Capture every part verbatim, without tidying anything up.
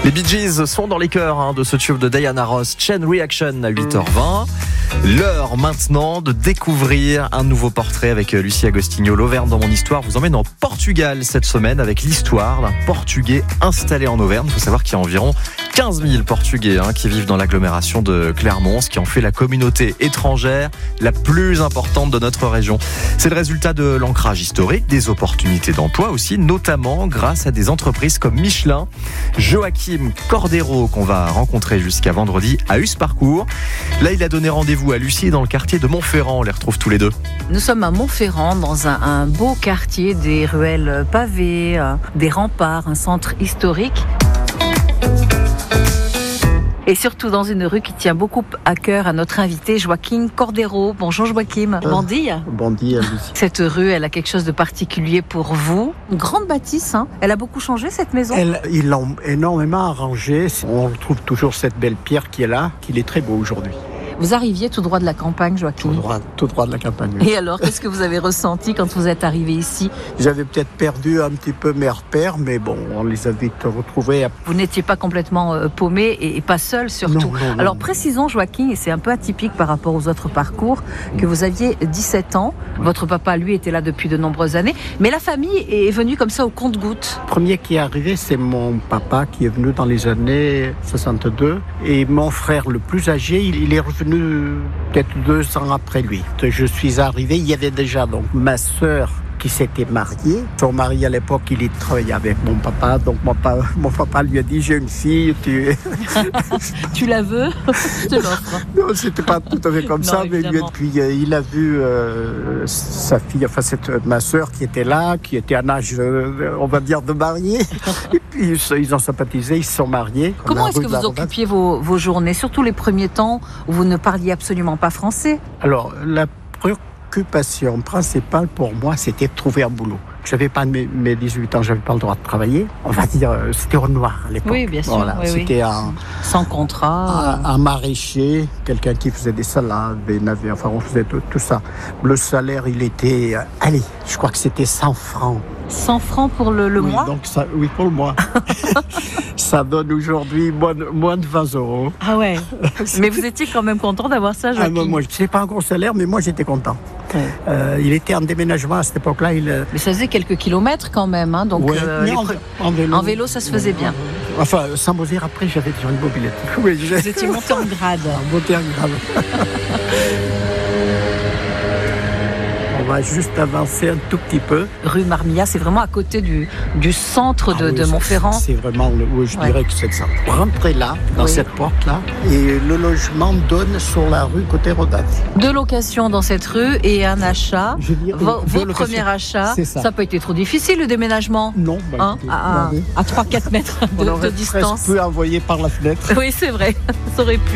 Les Bee Gees sont dans les cœurs hein, de ce tube de Diana Ross, Chain Reaction à huit heures vingt. L'heure maintenant de découvrir un nouveau portrait avec Lucie Agostinho. L'Auvergne dans mon histoire vous emmène en Portugal cette semaine avec l'histoire d'un Portugais installé en Auvergne. Il faut savoir qu'il y a environ quinze mille Portugais hein, qui vivent dans l'agglomération de Clermont, ce qui en fait la communauté étrangère la plus importante de notre région. C'est le résultat de l'ancrage historique, des opportunités d'emploi aussi, notamment grâce à des entreprises comme Michelin. Joachim Cordero, qu'on va rencontrer jusqu'à vendredi à Husparcours. Là, il a donné rendez-vous à Lucie dans le quartier de Montferrand. On les retrouve tous les deux. Nous sommes à Montferrand, dans un, un beau quartier, des ruelles pavées, euh, des remparts, un centre historique. Et surtout dans une rue qui tient beaucoup à cœur à notre invité Joachim Cordero. Bonjour Joachim. Euh, bon dia. Bon dia, Lucie. Cette rue, elle a quelque chose de particulier pour vous. Une grande bâtisse, hein. Elle a beaucoup changé cette maison. Elle, ils l'ont énormément arrangée. On retrouve toujours cette belle pierre qui est là, qui est très beau aujourd'hui. Vous arriviez tout droit de la campagne, Joachim. Tout droit, tout droit de la campagne. Et alors, qu'est-ce que vous avez ressenti quand vous êtes arrivé ici ? J'avais peut-être perdu un petit peu mes repères, mais bon, on les a vite retrouvés. Vous n'étiez pas complètement euh, paumé et, et pas seul surtout. Non, non, non. Alors précisons, Joachim, et c'est un peu atypique par rapport aux autres parcours, que vous aviez dix-sept ans. Oui. Votre papa, lui, était là depuis de nombreuses années. Mais la famille est venue comme ça au compte-gouttes. Le premier qui est arrivé, c'est mon papa qui est venu dans les années soixante-deux. Et mon frère le plus âgé, il, il est revenu peut-être deux ans après lui. Je suis arrivé, il y avait déjà donc ma sœur qui s'était mariée. Son mari à l'époque, il travaillait avec mon papa, donc mon papa, mon papa lui a dit j'ai une fille, tu Tu la veux ? Je te l'offre. Non, c'était pas tout à fait comme Non, ça, mais lui, évidemment. puis euh, il a vu euh, sa fille, enfin cette, ma sœur qui était là, qui était en âge, euh, on va dire, de mariée. Et puis ils ont sympathisé, ils se sont mariés. Comment La est-ce rue que de la vous Rodate. occupiez vos, vos journées, surtout les premiers temps où vous ne parliez absolument pas français ? Alors, la préoccupation principale pour moi, c'était de trouver un boulot. J'avais pas mes, mes dix-huit ans, j'avais pas le droit de travailler. On va dire, euh, c'était au noir à l'époque. Oui, bien sûr. Voilà, oui, oui. c'était un, Sans contrat. un, un maraîcher, quelqu'un qui faisait des salades, des navires, enfin on faisait tout, tout ça. Le salaire, il était, euh, allez, je crois que c'était cent francs. cent francs pour le, le oui, mois ? donc ça, oui, pour le mois. Ça donne aujourd'hui moins de, moins de vingt euros. Ah ouais. Mais vous étiez quand même content d'avoir ça, Ah, Joachim ? moi, moi, c'est pas un gros salaire, mais moi j'étais content. Ouais. Euh, il était en déménagement à cette époque-là. Il, Mais ça faisait quelques kilomètres quand même, hein, donc ouais, euh, mais les en, pre- en vélo. en vélo, ça se faisait bien. Enfin, sans vous dire, après, j'avais déjà une mobilette. Oui, j'ai Vous étiez monté en grade. monté en grave. On va juste avancer un tout petit peu. Rue Marmilla, c'est vraiment à côté du, du centre de, Ah oui, de c'est- Montferrand. C'est vraiment, le, oui, je Ouais. dirais que c'est ça. Rentrez là, dans Oui. cette porte-là, et le logement donne sur la rue côté Rodate. Deux locations dans cette rue et un achat. Je dirais Vos, deux vos locations. premiers achats, C'est ça. ça n'a pas été trop difficile le déménagement, Non, bah, hein, écoutez, à, regardez. à trois à quatre mètres On de, aurait de distance. presque pu envoyer par la fenêtre. Oui, c'est vrai, ça aurait pu.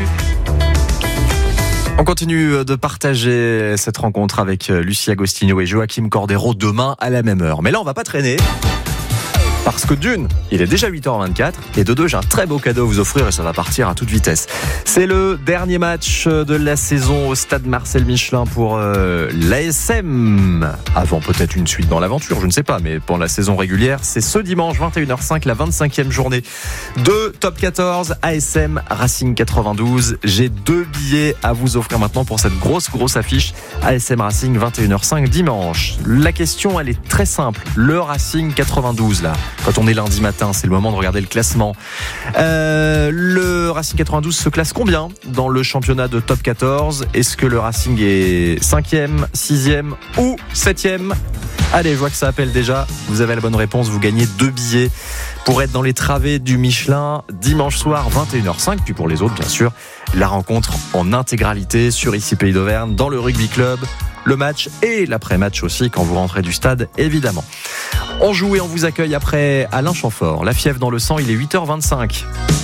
On continue de partager cette rencontre avec Lucie Agostinho et Joachim Cordero demain à la même heure. Mais là, on va pas traîner. Parce que d'une, il est déjà huit heures vingt-quatre et de deux, j'ai un très beau cadeau à vous offrir et ça va partir à toute vitesse. C'est le dernier match de la saison au stade Marcel Michelin pour euh, l'A S M. Avant peut-être une suite dans l'aventure, je ne sais pas, mais pour la saison régulière, c'est ce dimanche vingt et une heures cinq, la vingt-cinquième journée de Top quatorze A S M Racing quatre-vingt-douze. J'ai deux billets à vous offrir maintenant pour cette grosse, grosse affiche A S M Racing vingt et une heures cinq dimanche. La question, elle est très simple. Le Racing quatre-vingt-douze, là, quand on est lundi matin, c'est le moment de regarder le classement. Euh, le Racing quatre-vingt-douze se classe combien dans le championnat de Top quatorze ? Est-ce que le Racing est cinquième, sixième ou septième ? Allez, je vois que ça appelle déjà. Vous avez la bonne réponse, vous gagnez deux billets pour être dans les travées du Michelin dimanche soir vingt et une heures cinq. Puis pour les autres, bien sûr, la rencontre en intégralité sur Ici Pays d'Auvergne dans le Rugby Club. Le match et l'après-match aussi quand vous rentrez du stade, évidemment. On joue et on vous accueille après Alain Chamfort. La fièvre dans le sang, il est huit heures vingt-cinq.